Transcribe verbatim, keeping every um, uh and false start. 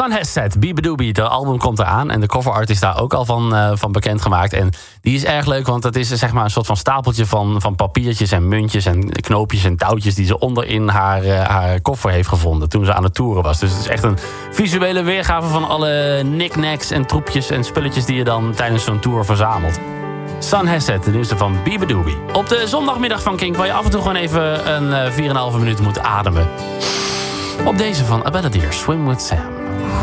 Sun Hesset, Beabadoobie. De album komt eraan en de coverart is daar ook al van, uh, van bekendgemaakt. En die is erg leuk, want dat is zeg maar een soort van stapeltje van, van papiertjes en muntjes en knoopjes en touwtjes die ze onderin haar, uh, haar koffer heeft gevonden toen ze aan het toeren was. Dus het is echt een visuele weergave van alle knickknacks en troepjes en spulletjes die je dan tijdens zo'n tour verzamelt. Sun Hesset, de nieuwste van Beabadoobie. Op de zondagmiddag van Kink, waar je af en toe gewoon even een uh, vier komma vijf minuut moet ademen. Op deze van A Balladeer, Swim with Sam.